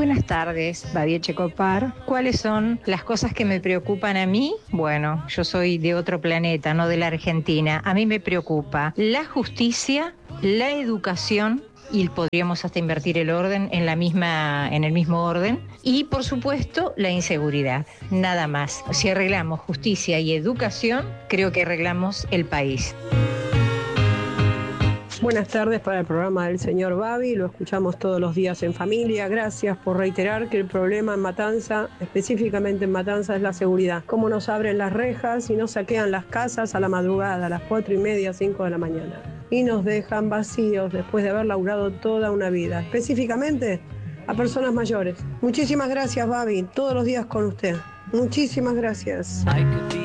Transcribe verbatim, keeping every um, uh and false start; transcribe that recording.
Buenas tardes, Badia Checopar. ¿Cuáles son las cosas que me preocupan a mí? Bueno, yo soy de otro planeta, no de la Argentina. A mí me preocupa la justicia, la educación, y podríamos hasta invertir el orden en la misma, en el mismo orden, y por supuesto la inseguridad, nada más. Si arreglamos justicia y educación, creo que arreglamos el país. Buenas tardes para el programa del señor Babi, lo escuchamos todos los días en familia. Gracias por reiterar que el problema en Matanza, específicamente en Matanza, es la seguridad. Cómo nos abren las rejas y nos saquean las casas a la madrugada, a las cuatro y media, cinco de la mañana. Y nos dejan vacíos después de haber laburado toda una vida, específicamente a personas mayores. Muchísimas gracias, Babi, todos los días con usted. Muchísimas gracias.